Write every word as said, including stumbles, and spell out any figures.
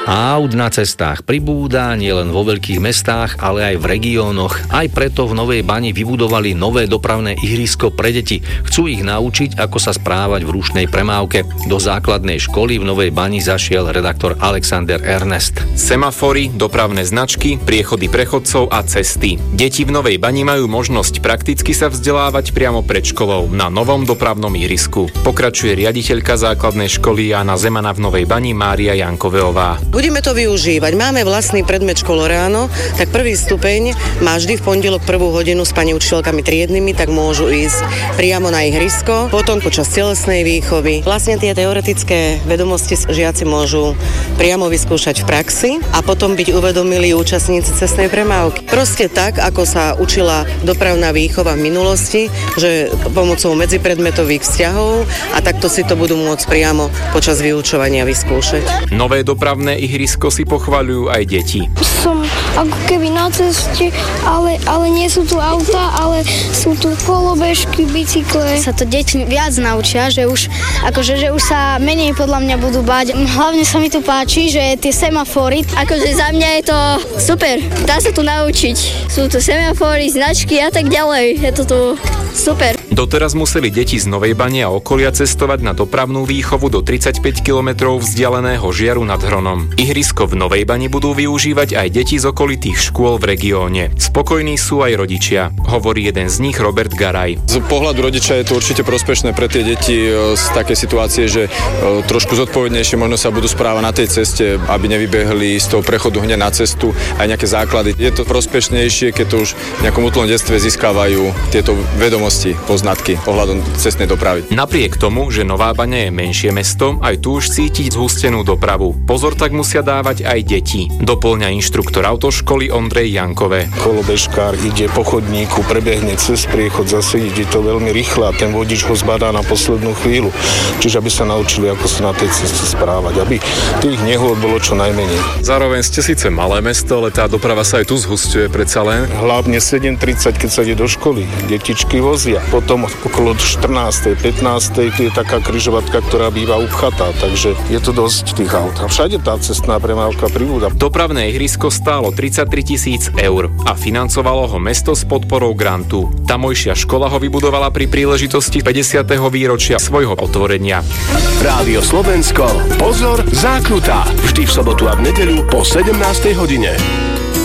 Áut na cestách pribúda nielen vo veľkých mestách, ale aj v regiónoch. Aj preto v Novej Bani vybudovali nové dopravné ihrisko pre deti. Chcú ich naučiť, ako sa správať v rušnej premávke. Do základnej školy v Novej Bani zašiel redaktor Alexander Ernest. Semafory, dopravné značky, priechody prechodcov a cesty. Deti v Novej Bani majú možnosť prakticky sa vzdelávať priamo pred školou na novom dopravnom ihrisku. Pokračuje riaditeľka základnej školy Jána Zemana v Novej Bani Mária Jankoveová. Budeme to využívať. Máme vlastný predmet školoráno, tak prvý stupeň má vždy v pondelok prvú hodinu s pani učiteľkami triednymi, tak môžu ísť priamo na ihrisko. Potom počas telesnej výchovy. Vlastne tie teoretické vedomosti žiaci môžu priamo vyskúšať v praxi a potom byť uvedomili účastníci cestnej premávky. Proste tak, ako sa učila dopravná výchova v minulosti, že pomocou medzipredmetových vzťahov a takto si to budú môcť priamo počas vyučovania vyskúšať. Nové dopravné ihrisko si pochvaľujú aj deti. Som ako keby na ceste, ale, ale nie sú tu auta, ale sú tu kolobežky, bicykle. Sa to deti viac naučia, že už, akože, že už sa menej podľa mňa budú báť. Hlavne sa mi tu páči, že tie semafory, akože za mňa je to super. Dá sa tu naučiť. Sú tu semafory, značky a tak ďalej. Je to tu super. Doteraz museli deti z Novej Bane a okolia cestovať na dopravnú výchovu do tridsaťpäť kilometrov vzdialeného Žiaru nad Hronom. Ihrisko v Novej Bani budú využívať aj deti z okolitých škôl v regióne. Spokojní sú aj rodičia, hovorí jeden z nich Robert Garaj. Z pohľadu rodiča je to určite prospešné pre tie deti z takej situácie, že trošku zodpovednejšie možno sa budú správať na tej ceste, aby nevybehli z toho prechodu hneď na cestu aj nejaké základy. Je to prospešnejšie, keď to už v nejakom útlom detstve získavajú tieto vedomosti, poznatky ohľadom cestnej dopravy. Napriek tomu, že Nová Baňa je menšie mesto, aj tu už cítiť zhustenú dopravu. Pozor tak musia dávať aj deti. Doplňa inštruktor autoškoly Ondrej Jankové. Kolobežkár ide po chodníku, prebehne cez priechod, zase ide to veľmi rýchle a ten vodič ho zbadá na poslednú chvíľu. Čiže aby sa naučili, ako sa na tej ceste správať, aby tých nehôd bolo čo najmenej. Zároveň ste síce malé mesto, ale tá doprava sa aj tu zhusťuje predsa len. Hlavne sedem tridsať, keď sa ide do školy. Detičky vozia. Potom okolo štrnástej, pätnástej je taká križovatka, ktorá býva upchatá, takže je to dosť tých aut. A všade tá cestná premávka pribúda. Dopravné ihrisko stálo tridsaťtri tisíc eur a financovalo ho mesto s podporou grantu. Tamojšia škola ho vybudovala pri príležitosti päťdesiateho výročia svojho otvorenia. Rádio Slovensko. Pozor, zákruta. Vždy v sobotu a v nedeľu po sedemnástej hodine.